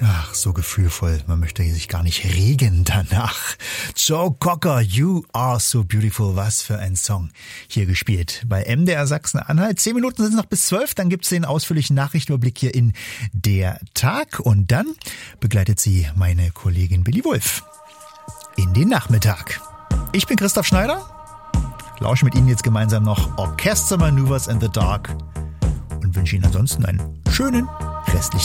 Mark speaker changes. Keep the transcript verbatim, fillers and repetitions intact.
Speaker 1: Ach, so gefühlvoll. Man möchte sich gar nicht regen danach. Joe Cocker, You Are So Beautiful. Was für ein Song hier gespielt bei M D R Sachsen-Anhalt. Zehn Minuten sind noch bis zwölf. Dann gibt's den ausführlichen Nachrichtenüberblick hier in Der Tag. Und dann begleitet sie meine Kollegin Billy Wulff in den Nachmittag. Ich bin Christoph Schneider. Lausche mit Ihnen jetzt gemeinsam noch Orchester Maneuvers in the Dark und wünsche Ihnen ansonsten einen schönen restlichen